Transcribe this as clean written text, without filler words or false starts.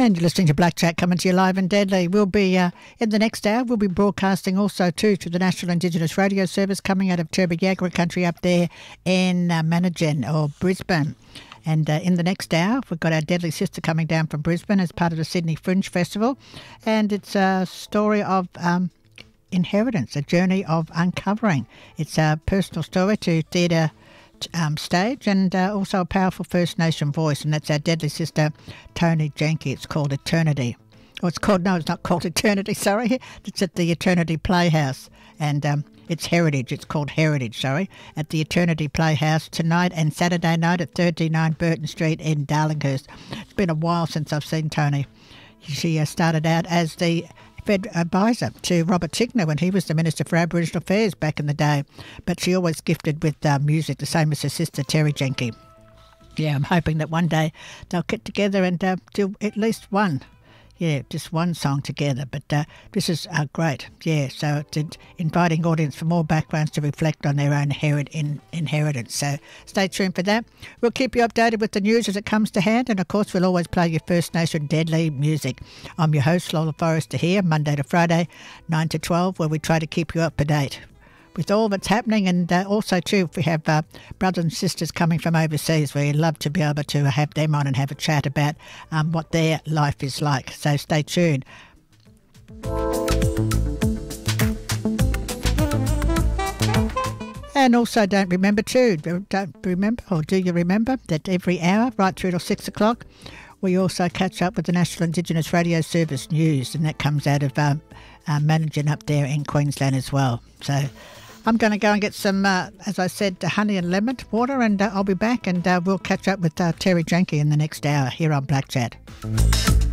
And you're listening to Black Chat coming to you live and deadly. We'll be, in the next hour, we'll be broadcasting also too to the National Indigenous Radio Service coming out of Turrbagagara country up there in Manningen or Brisbane. And in the next hour, we've got our Deadly Sister coming down from Brisbane as part of the Sydney Fringe Festival. And it's a story of inheritance, a journey of uncovering. It's a personal story to theatre stage and also a powerful First Nation voice, and that's our Deadly Sister Toni Janke. It's called Eternity. Oh, it's not called Eternity, sorry. It's at the Eternity Playhouse, and it's Heritage. It's called Heritage, sorry, at the Eternity Playhouse tonight and Saturday night at 39 Burton Street in Darlinghurst. It's been a while since I've seen Toni. She started out as the Fed advisor to Robert Tigner when he was the Minister for Aboriginal Affairs back in the day. But she always gifted with music, the same as her sister Terry Janke. Yeah, I'm hoping that one day they'll get together and do at least one. Yeah, just one song together. But this is great. Yeah, so it's inviting audience for more backgrounds to reflect on their own inheritance. So stay tuned for that. We'll keep you updated with the news as it comes to hand. And, of course, we'll always play your First Nation Deadly music. I'm your host, Lola Forrester here, Monday to Friday, 9 to 12, where we try to keep you up to date with all that's happening. And also, too, if we have brothers and sisters coming from overseas, we love to be able to have them on and have a chat about what their life is like. So stay tuned. And also do you remember that every hour, right through till 6 o'clock, we also catch up with the National Indigenous Radio Service news, and that comes out of Manningen up there in Queensland as well. So I'm going to go and get some, as I said, honey and lemon water, and I'll be back, and we'll catch up with Terry Janke in the next hour here on Black Chat.